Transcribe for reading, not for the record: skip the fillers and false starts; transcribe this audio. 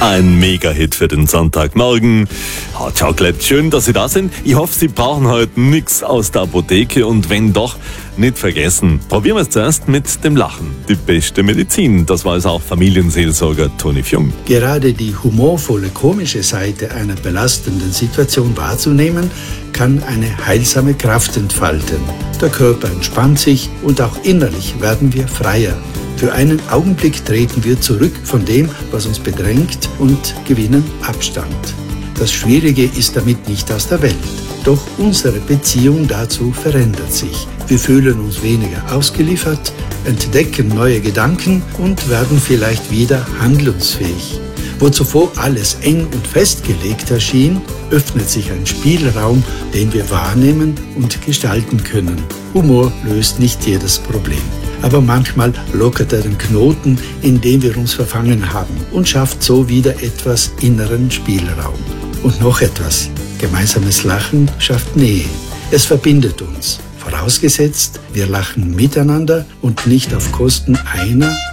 Ein Mega-Hit für den Sonntagmorgen. Hot Chocolate, schön, dass Sie da sind. Ich hoffe, Sie brauchen heute nichts aus der Apotheke und wenn doch, nicht vergessen, probieren wir es zuerst mit dem Lachen. Die beste Medizin, das weiß auch Familienseelsorger Toni Fjung. Gerade die humorvolle, komische Seite einer belastenden Situation wahrzunehmen, kann eine heilsame Kraft entfalten. Der Körper entspannt sich und auch innerlich werden wir freier. Für einen Augenblick treten wir zurück von dem, was uns bedrängt und gewinnen Abstand. Das Schwierige ist damit nicht aus der Welt. Doch unsere Beziehung dazu verändert sich. Wir fühlen uns weniger ausgeliefert, entdecken neue Gedanken und werden vielleicht wieder handlungsfähig. Wo zuvor alles eng und festgelegt erschien, öffnet sich ein Spielraum, den wir wahrnehmen und gestalten können. Humor löst nicht jedes Problem. Aber manchmal lockert er den Knoten, in dem wir uns verfangen haben und schafft so wieder etwas inneren Spielraum. Und noch etwas. Gemeinsames Lachen schafft Nähe. Es verbindet uns. Vorausgesetzt, wir lachen miteinander und nicht auf Kosten einer